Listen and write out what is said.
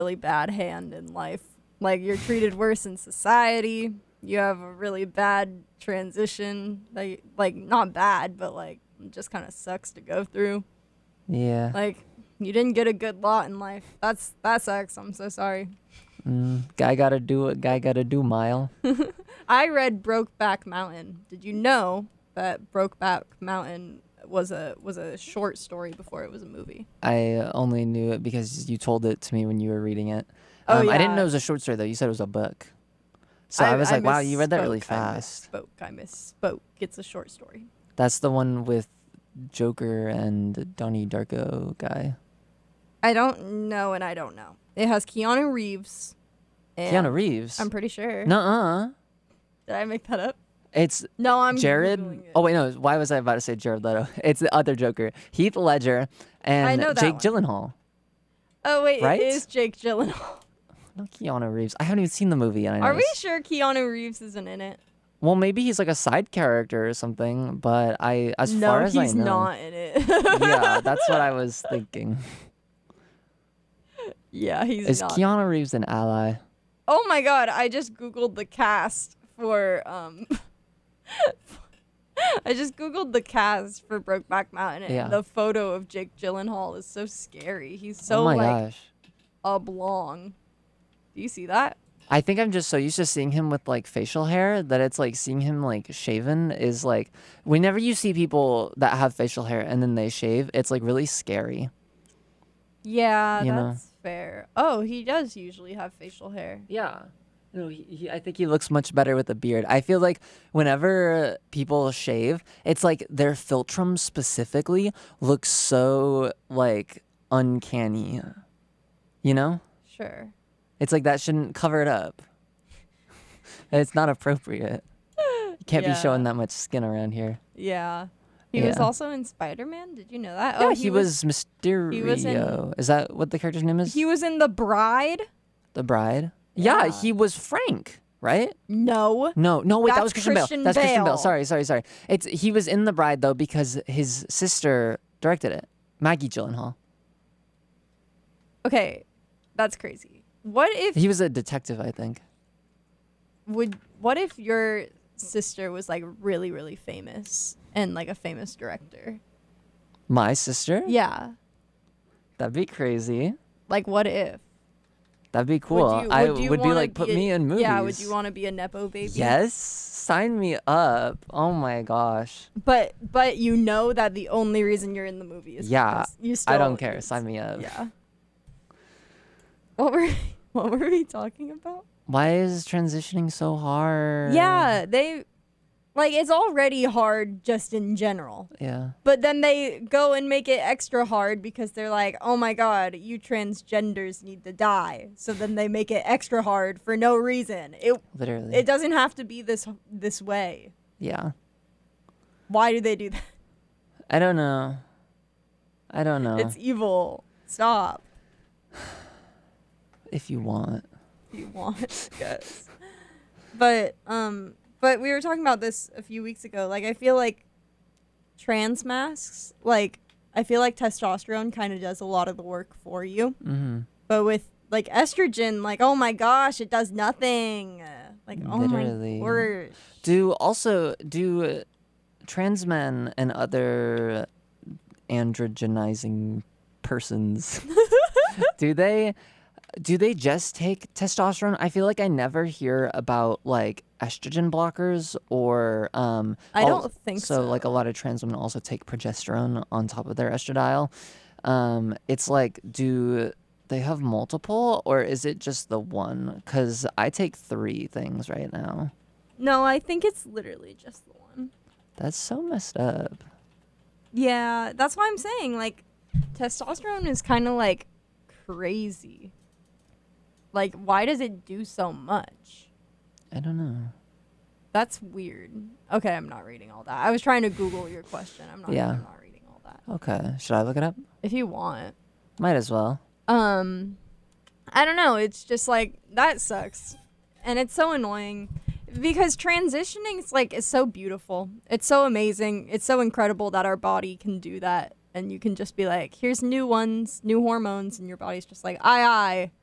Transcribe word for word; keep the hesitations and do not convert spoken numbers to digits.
really bad hand in life. Like, you're treated worse in society. You have a really bad transition. Like, like not bad, but like it just kind of sucks to go through. Yeah. Like, you didn't get a good lot in life. That's that sucks. I'm so sorry. Mm, guy gotta do what guy gotta do, Mile. I read Brokeback Mountain. Did you know that Brokeback Mountain was a was a short story before it was a movie? I only knew it because you told it to me when you were reading it. Oh, Um, I didn't yeah. know it was a short story though. You said it was a book. So I, was like, wow, you read that really fast. I misspoke. I misspoke. It's a short story. That's the one with Joker and Donnie Darko guy. I don't know, and I don't know. It has Keanu Reeves. And Keanu Reeves? I'm pretty sure. Nuh-uh. Did I make that up? It's No, I'm Jared. Googling it. Oh wait, no. Why was I about to say Jared Leto? It's the other Joker, Heath Ledger, and I know that Jake one. Gyllenhaal. Oh wait, Right? it is Jake Gyllenhaal. No, Keanu Reeves. I haven't even seen the movie. And I know Are we this. sure Keanu Reeves isn't in it? Well, maybe he's like a side character or something. But I, as no, far as I he's know, not in it. yeah, that's what I was thinking. Yeah, he's Is not. Keanu Reeves an ally? Oh my god, I just googled the cast for um I just googled the cast for Brokeback Mountain, and Yeah. the photo of Jake Gyllenhaal is so scary. He's so oh my like gosh. oblong. Do you see that? I think I'm just so used to seeing him with like facial hair that it's like seeing him like shaven is like whenever you see people that have facial hair and then they shave, it's like really scary. Yeah, You know. that's fair. Oh, he does usually have facial hair. Yeah. No, he, he, I think he looks much better with a beard. I feel like whenever people shave, it's like their philtrum specifically looks so like uncanny. You know? Sure. It's like that shouldn't cover it up. It's not appropriate. You can't Yeah. be showing that much skin around here. Yeah. He was Yeah. also in Spider-Man. Did you know that? Yeah, oh, he, was, Mysterio. he was in- Is that what the character's name is? He was in The Bride. the Bride? Yeah. Yeah. he was Frank, right? No. No, no, wait, that That's was Christian, Christian Bale. That's Christian Bale. Bale. Sorry, sorry, sorry. It's he was in The Bride though because his sister directed it, Maggie Gyllenhaal. Okay, that's crazy. What if He was a detective, I think. would what if your sister was like really really famous and like a famous director? My sister? Yeah. That'd be crazy. Like what if? That'd be cool. Would you, I would you would be wanna like, put be a- me in movies. Yeah, would you want to be a nepo baby? Yes, sign me up. Oh my gosh. But but you know that the only reason you're in the movie is Yeah, because you still I don't care. it's- Sign me up. Yeah. What were what were we talking about? Why is transitioning so hard? Yeah, they like it's already hard just in general. Yeah. But then they go and make it extra hard because they're like, "Oh my god, you transgenders need to die." So then they make it extra hard for no reason. It Literally. it doesn't have to be this this way. yeah. Why do they do that? I don't know. I don't know. It's evil. Stop. if you want. If you want, yes. But um but we were talking about this a few weeks ago. Like I feel like trans masks, like I feel like testosterone kind of does a lot of the work for you. Mm-hmm. But with like estrogen, like oh my gosh, it does nothing. Like oh Literally. my word. Do also do uh, trans men and other androgenizing persons do they do they just take testosterone? I feel like I never hear about like estrogen blockers or um I al- don't think so. so like a lot of trans women also take progesterone on top of their estradiol. Um it's like do they have multiple or is it just the one? Cuz I take three things right now. No, I think it's literally just the one. That's so messed up. Yeah, that's why I'm saying like testosterone is kind of like crazy. Like why does it do so much? I don't know. That's weird. Okay, I'm not reading all that. I was trying to Google your question. I'm not Yeah. I'm not reading all that. Okay. Should I look it up? If you want. Might as well. Um I don't know, it's just like that sucks. And it's so annoying because transitioning is like is so beautiful. It's so amazing. It's so incredible that our body can do that and you can just be like, here's new ones, new hormones and your body's just like, "Aye aye."